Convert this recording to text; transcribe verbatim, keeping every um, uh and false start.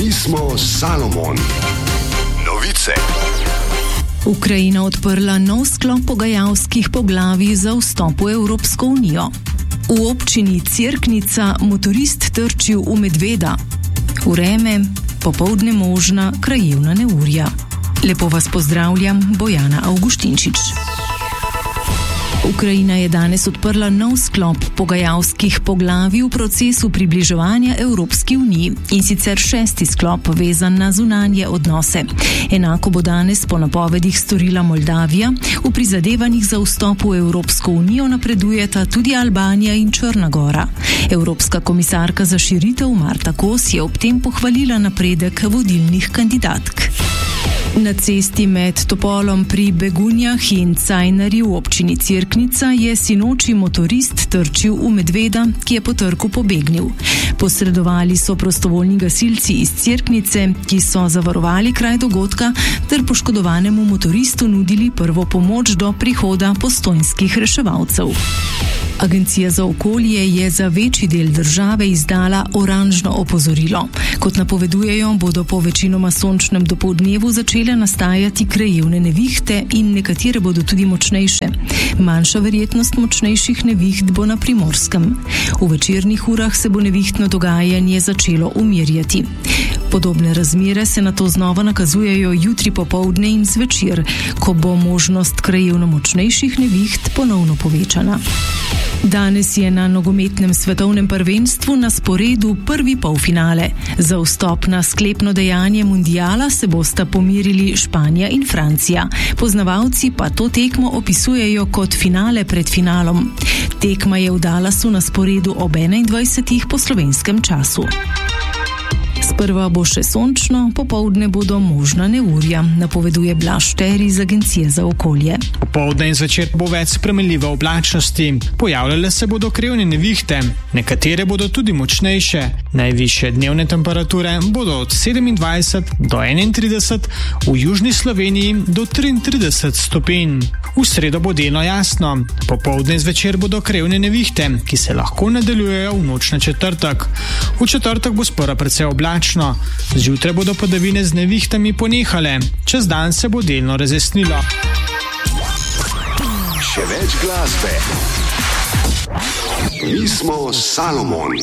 Mi smo Salomon. Novice. Ukrajina odprla nov sklop pogajalskih poglavij za vstop v Evropsko unijo. V občini Cerknica motorist trčil v medveda. Vreme, popoldne možna krajevna neurja. Lepo vas pozdravljam, Bojana Avguštinčič. Ukrajina je danes odprla nov sklop pogajalskih poglavij v procesu približevanja Evropski uniji, in sicer šesti sklop vezan na zunanje odnose. Enako bo danes po napovedih storila Moldavija, v prizadevanjih za vstop v Evropsko unijo napredujeta tudi Albanija in Črna Gora. Evropska komisarka za širitev Marta Kos je ob tem pohvalila napredek vodilnih kandidatk. Na cesti med Topolom pri Begunjah in Cajnarji v občini Cerknica je sinoči motorist trčil v medveda, ki je po trku pobegnil. Posredovali so prostovoljni gasilci iz Cerknice, ki so zavarovali kraj dogodka ter poškodovanemu motoristu nudili prvo pomoč do prihoda postojnskih reševalcev. Agencija za okolje je za večji del države izdala oranžno opozorilo. Kot napovedujejo, bodo po večinoma sončnem dopoldnevu začele nastajati krajevne nevihte in nekatere bodo tudi močnejše. Manjša verjetnost močnejših neviht bo na Primorskem. V večernih urah se bo nevihtno dogajanje začelo umirjati. Podobne razmere se nato znova nakazujejo jutri popoldne in zvečer, ko bo možnost krajevno močnejših neviht ponovno povečana. Danes je na nogometnem svetovnem prvenstvu na sporedu prvi polfinale. Za vstop na sklepno dejanje mundiala se bosta pomirili Španija in Francija. Poznavalci pa to tekmo opisujejo kot finale pred finalom. Tekma je v Dallasu na sporedu ob enaindvajsetih po slovenskem času. Sprva bo še sončno, popoldne bodo možna neurja, napoveduje Blaž Šter iz Agencije za okolje. Popoldne in zvečer bo več spremenljive oblačnosti. Pojavljale se bodo krajevne nevihte, nekatere bodo tudi močnejše. Najvišje dnevne temperature bodo od sedemindvajset do enaintrideset, v južni Sloveniji do triintrideset stopinj. V sredo bo delno jasno. Popoldne in zvečer bodo krajevne nevihte, ki se lahko nadaljujejo v noč na četrtek. V četrtek bo sprva precej oblačno. Zjutraj bodo padavine z nevihtami ponehale. Čez dan se bo delno razjasnilo. Še več glasbe. Mi smo Salomon.